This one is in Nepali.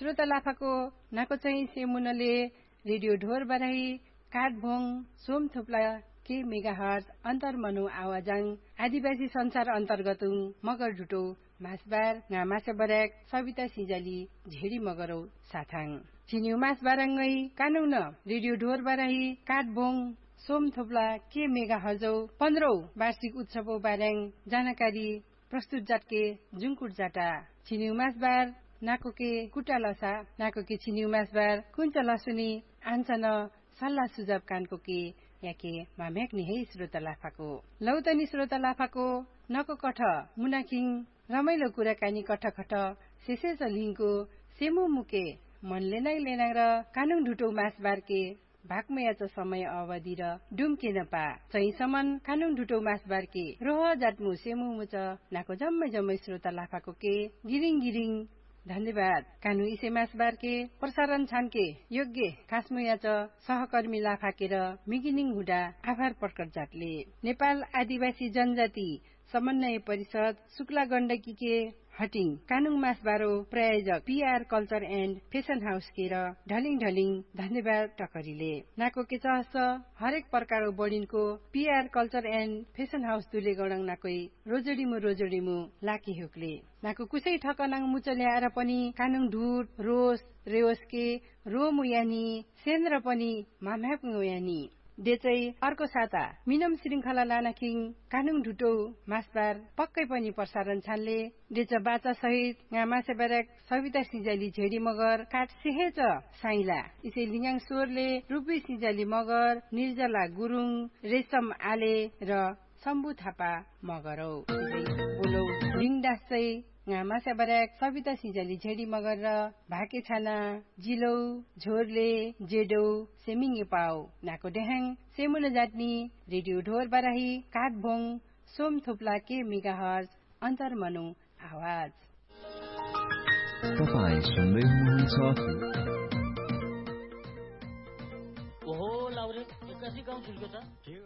श्रोता लाफाको नाको चाहिँ सेमुनले रेडियो ढोर बराही काठभोङ सोम थुप्ला के मेगाहर्ज अन्तर्मनु आवाजाङ आदिवासी संसार अन्तर्गत मगर ढुटो मासबार मासे बराक सविता सिजाली झेडी मगरौ साथाङ चिन्यु मास बाराङ्गै कानुन रेडियो ढोर बराही काठभोङ सोम थोप्ला के मेगा हजौ 15औं वार्षिक उत्सव बाराङ जानकारी प्रस्तुत जाटके जुङकुट जाटा चिन्यु मास बार नाकोके कुटालसा नाकोके चिन्यु मास बार कुञ्च लसुनी आन्छन सल्लाह सुझाव कानकोके याके मामेक निहे श्रोता लाफाको लौतनी श्रोता लाफाको नको कठ मुनाकिङ रमाइलो कुराकानी कठ खठ शेषेश लिङको सेमु मुके मनले नै लेना र कानुन ढुटो मास बारके भाकमयाच समय अवधि र डुम्के नपा चाहिँ समन कानुन ढुटो मास बारके रोह जाटमु सेमु मुच नाको जम्मै जम्मै श्रोता लाफाको के गिरिङ गिरिङ धन्यवाद कानु इसे मास बारके प्रसारण छानके योग्य खासमुयाच सहकर्मी लाफाके र मिगिनिङ हुडा आभार प्रकट जाटले नेपाल आदिवासी जनजाति समन्वय परिषद शुक्ला गण्डकी के हटिङ कानुङ मास बारो प्रायोजक PR culture and fashion house के र ढलिङ ढलिङ धन्यवाद टकरीले नाको के चहस हरेक प्रकारको बडिनको PR culture and fashion house Dhule गडङ नाकोइ रोजडीमु Laki हुकले नाको कुसै ठकनाङ मुचले आएर पनि कानुङ ढुट रोस रेवसके रोमुयानी सेन्द्र पनि माम्यापुयानी देचै अर्को साता मिनम श्रृंखला लानाखिङ कानुङ ढुटो मासबार पक्कै पनि प्रसारण छानले देच बाचा सहित गामासे बराक सविता सिजाली झेडी मगर काट सेहेच साइला इसे लिङाङ स्वरले रुपी सिजाली मगर निर्जला गुरुङ रेशम आले र शम्भु थापा मगरौ बोलौ लिङदास चाहिँ मासे बराक सविता सिजाली झेडी मगर र भाके छाना जिलौ झोरले जेडौ सेमिङे पाउ नाको डेहाङ सेमुन जाट्नी रेडियो ढोर बराही काठभोङ सोम थोप्ला के मेगाहर्ज अन्तर्मनु आवाज तपाईं सुन्दै हुनुहुन्छ ओहो लाउरे एक्कासी गाउँ छुल्को त